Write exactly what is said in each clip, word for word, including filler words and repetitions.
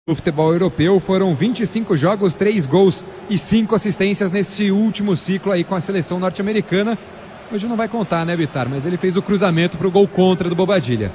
No futebol europeu foram vinte e cinco jogos, três gols e cinco assistências nesse último ciclo aí com a seleção norte-americana. Hoje não vai contar, né, Bitar? Mas ele fez o cruzamento para o gol contra do Bobadilla.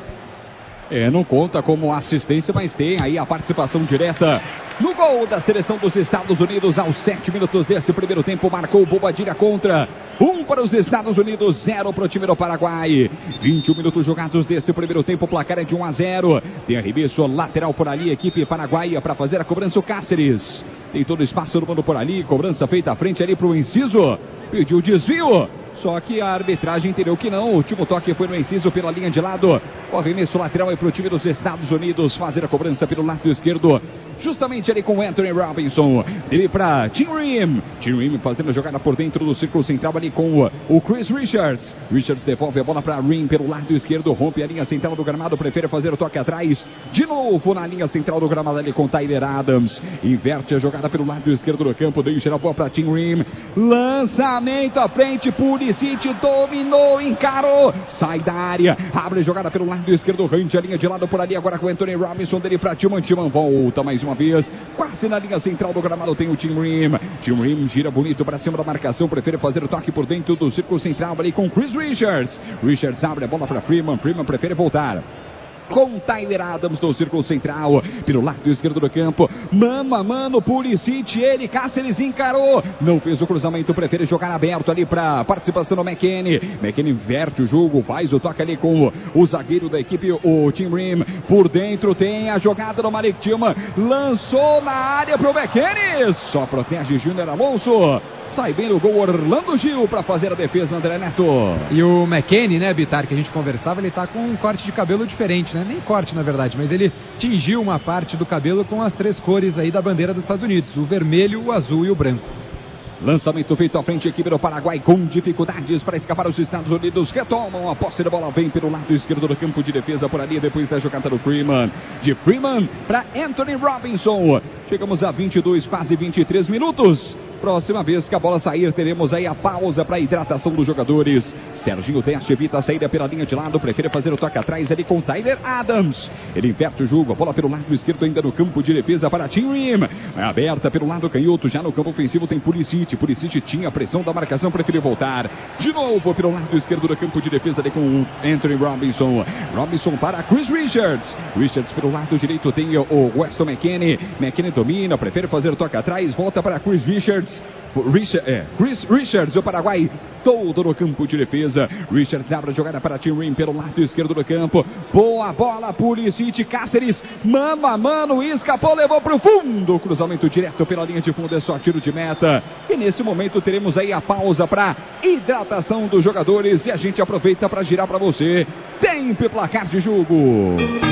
É, não conta como assistência, mas tem aí a participação direta no gol da seleção dos Estados Unidos aos sete minutos desse primeiro tempo. Marcou o Bobadilla contra. Um para os Estados Unidos, zero para o time do Paraguai. vinte e um minutos jogados desse primeiro tempo, o placar é de um a zero. Tem arremesso lateral por ali, equipe paraguaia para fazer a cobrança, o Cáceres. Tem todo o espaço no mano por ali, cobrança feita à frente ali para o Enciso. Pediu desvio. Só que a arbitragem entendeu que não. O último toque foi no Enciso pela linha de lado. O arremesso lateral é para o time dos Estados Unidos fazer a cobrança pelo lado esquerdo. Justamente ali com o Anthony Robinson. Ele para Tim Ream. Tim Ream fazendo a jogada por dentro do círculo central ali com o Chris Richards. Richards devolve a bola para Ream pelo lado esquerdo. Rompe a linha central do gramado. Prefere fazer o toque atrás. De novo na linha central do gramado ali com Tyler Adams. Inverte a jogada pelo lado esquerdo do campo. Deixa a bola para Tim Ream. Lançamento à frente. Pulisic dominou, encarou. Sai da área. Abre a jogada pelo lado esquerdo. Rante a linha de lado por ali. Agora com o Anthony Robinson dele para Tillman. Tillman volta mais uma vez, quase na linha central do gramado tem o Tim Ream. Tim Ream gira bonito para cima da marcação, prefere fazer o toque por dentro do círculo central ali com Chris Richards. Richards abre a bola para Freeman, Freeman prefere voltar com Tyler Adams no círculo central, pelo lado esquerdo do campo, mano a mano, Pulisic, ele, Cáceres encarou, não fez o cruzamento, prefere jogar aberto ali para participação do McKennie. McKennie inverte o jogo, faz o toque ali com o, o zagueiro da equipe, o Tim Ream, por dentro tem a jogada do Malik Tillman, lançou na área para o McKennie, só protege Júnior Alonso. Sai bem no gol Orlando Gil para fazer a defesa, André Neto. E o McKennie, né, Bitar, que a gente conversava, ele tá com um corte de cabelo diferente, né? Nem corte, na verdade, mas ele tingiu uma parte do cabelo com as três cores aí da bandeira dos Estados Unidos, o vermelho, o azul e o branco. Lançamento feito à frente, equipe do Paraguai com dificuldades para escapar os Estados Unidos. Retomam a posse da bola, vem pelo lado esquerdo do campo de defesa por ali, depois da jogada do Freeman. De Freeman para Anthony Robinson. Chegamos a vinte e dois, quase vinte e três minutos. Próxima vez que a bola sair, teremos aí a pausa para a hidratação dos jogadores. Serginho Teste evita a saída pela linha de lado, prefere fazer o toque atrás ali com Tyler Adams. Ele inverte o jogo, a bola pelo lado esquerdo ainda no campo de defesa para Tim Ream. É aberta pelo lado canhoto, já no campo ofensivo tem Pulisic. Pulisic tinha a pressão da marcação, prefere voltar. De novo pelo lado esquerdo do campo de defesa ali com Anthony Robinson. Robinson para Chris Richards. Richards pelo lado direito tem o Weston McKennie. McKennie domina, prefere fazer o toque atrás, volta para Chris Richards. Richard, é, Chris Richards, o Paraguai, todo no campo de defesa. Richards abre a jogada para Tim Ream pelo lado esquerdo do campo. Boa bola, Pulisic, Cáceres, mano a mano, escapou, levou para o fundo. Cruzamento direto pela linha de fundo, é só tiro de meta. E nesse momento teremos aí a pausa para hidratação dos jogadores. E a gente aproveita para girar para você. Tempo e placar de jogo.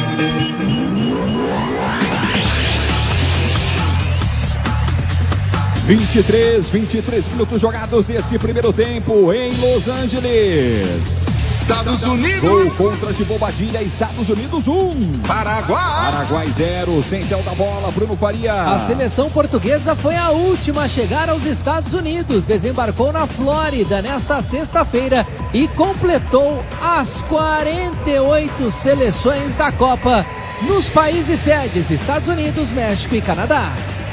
vinte e três, vinte e três minutos jogados desse primeiro tempo em Los Angeles. Estados Unidos. Gol contra de Bobadilla, Estados Unidos um. Paraguai. Paraguai zero, central da bola, Bruno Faria. A seleção portuguesa foi a última a chegar aos Estados Unidos. Desembarcou na Flórida nesta sexta-feira e completou as quarenta e oito seleções da Copa nos países sedes, Estados Unidos, México e Canadá.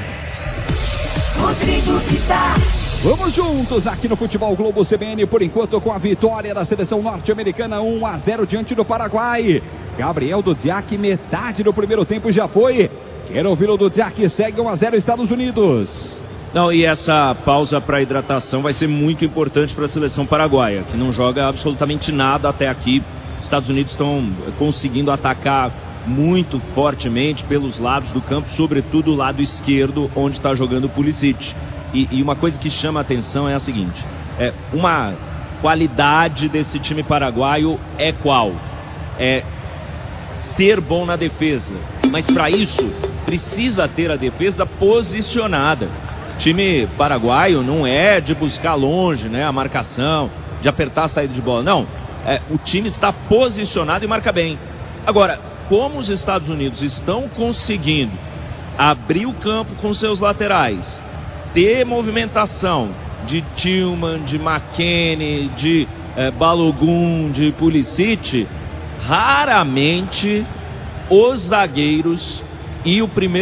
Rodrigo Bitar. Vamos juntos aqui no Futebol Globo C B N, por enquanto com a vitória da seleção norte-americana, um a zero diante do Paraguai. Gabriel Dudziak, metade do primeiro tempo já foi. Quero ouvir o Dudziak, segue um a zero Estados Unidos. Não, e essa pausa para hidratação vai ser muito importante para a seleção paraguaia, que não joga absolutamente nada até aqui. Os Estados Unidos estão conseguindo atacar muito fortemente pelos lados do campo, sobretudo o lado esquerdo, onde está jogando o Pulisic. E, e uma coisa que chama a atenção é a seguinte: é, uma qualidade desse time paraguaio é qual? É ser bom na defesa. Mas para isso, precisa ter a defesa posicionada. O time paraguaio não é de buscar longe, né, a marcação, de apertar a saída de bola. Não, é, o time está posicionado e marca bem. Agora, como os Estados Unidos estão conseguindo abrir o campo com seus laterais, ter movimentação de Tillman, de McKennie, de eh, Balogun, de Pulisic, raramente os zagueiros e o primeiro